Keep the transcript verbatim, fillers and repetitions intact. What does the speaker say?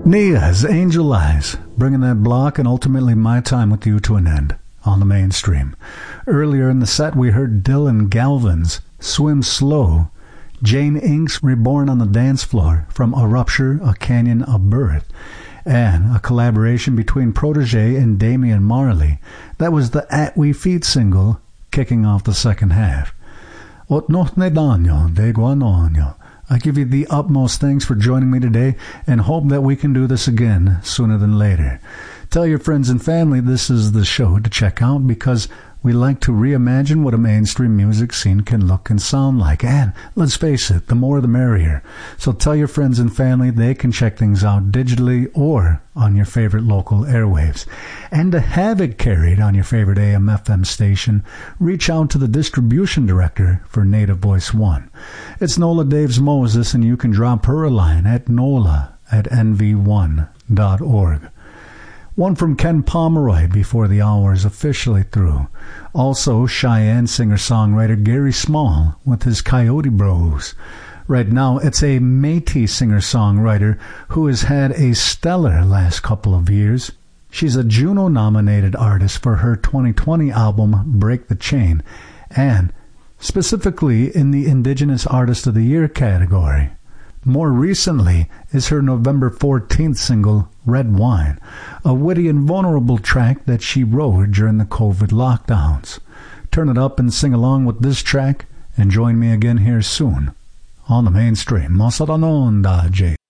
Nia's Angel Eyes, bringing that block and ultimately my time with you to an end on the mainstream. Earlier in the set, we heard Dylan Galvin's Swim Slow, Jane Ink's Reborn on the Dance Floor from A Rupture, A Canyon, A Birth, and a collaboration between Protege and Damian Marley. That was the At We Feet single, kicking off the second half. Ot noch ne daño de guanoño. I give you the utmost thanks for joining me today and hope that we can do this again sooner than later. Tell your friends and family this is the show to check out because we like to reimagine what a mainstream music scene can look and sound like. And let's face it, the more the merrier. So tell your friends and family they can check things out digitally or on your favorite local airwaves. And to have it carried on your favorite A M F M station, reach out to the distribution director for Native Voice One. It's Nola Daves Moses, and you can drop her a line at nola at n v one dot org. One from Ken Pomeroy before the hour is officially through. Also, Cheyenne singer-songwriter Gary Small with his Coyote Bros. Right now, it's a Métis singer-songwriter who has had a stellar last couple of years. She's a Juno-nominated artist for her twenty twenty album Break the Chain, and specifically in the Indigenous Artist of the Year category. More recently is her November fourteenth single, Red Wine, a witty and vulnerable track that she wrote during the COVID lockdowns. Turn it up and sing along with this track, and join me again here soon on the mainstream. Masaranonda J.